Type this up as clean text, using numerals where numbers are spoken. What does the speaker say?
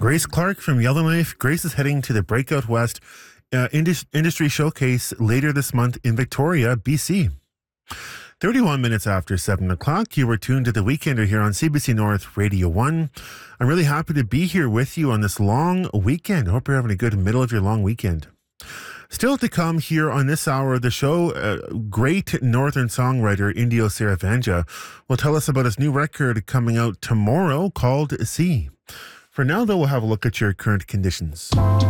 Grace Clark from Yellowknife. Grace is heading to the Breakout West Industry Showcase later this month in Victoria, BC. 31 minutes after 7 o'clock, you were tuned to The Weekender here on CBC North Radio 1. I'm really happy to be here with you on this long weekend. I hope you're having a good middle of your long weekend. Still to come here on this hour of the show, great northern songwriter Indio Saravanja will tell us about his new record coming out tomorrow called Sea. For now, though, we'll have a look at your current conditions.